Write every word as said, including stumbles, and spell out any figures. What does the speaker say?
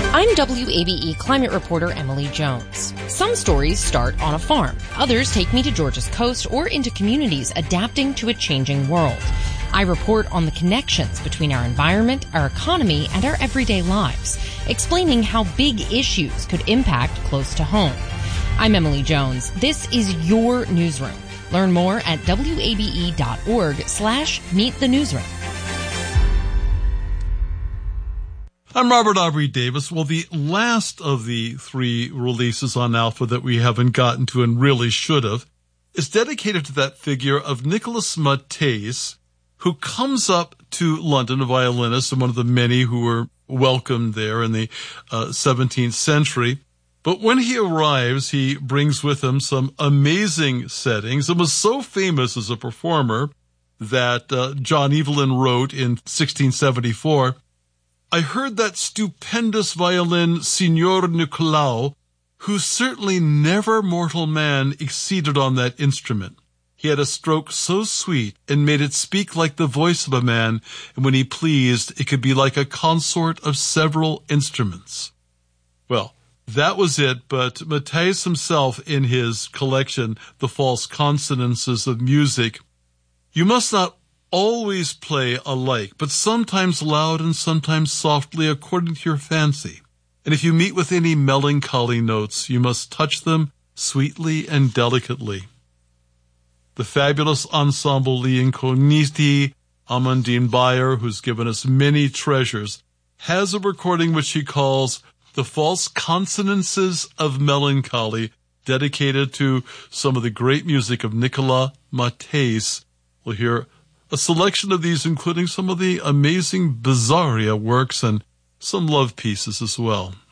I'm W A B E climate reporter Emily Jones. Some stories start on a farm. Others take me to Georgia's coast or into communities adapting to a changing world. I report on the connections between our environment, our economy, and our everyday lives, explaining how big issues could impact close to home. I'm Emily Jones. This is your newsroom. Learn more at wabe.org slash meet the newsroom. I'm Robert Aubrey Davis. Well, the last of the three releases on Alpha that we haven't gotten to and really should have is dedicated to that figure of Nicholas Matthes, who comes up to London, a violinist and one of the many who were welcomed there in the uh, seventeenth century. But when he arrives, he brings with him some amazing settings and was so famous as a performer that uh, John Evelyn wrote in sixteen seventy-four, I heard that stupendous violin Signor Nicolau, who certainly never mortal man exceeded on that instrument. He had a stroke so sweet and made it speak like the voice of a man, and when he pleased, it could be like a consort of several instruments. Well, that was it, but Matthes himself in his collection, The False Consonances of Music, you must not always play alike, but sometimes loud and sometimes softly according to your fancy. And if you meet with any melancholy notes, you must touch them sweetly and delicately. The fabulous ensemble Gli Incogniti, Amandine Bayer, who's given us many treasures, has a recording which he calls The False Consonances of Melancholy, dedicated to some of the great music of Nicolas Matthes. We'll hear a selection of these, including some of the amazing Bizarria works and some love pieces as well.